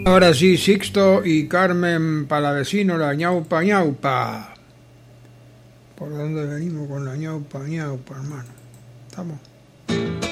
Ahora sí, Sixto y Carmen Palavecino, la ñaupa ñaupa. ¿Por dónde venimos con la ñaupa ñaupa, hermano? ¿Estamos?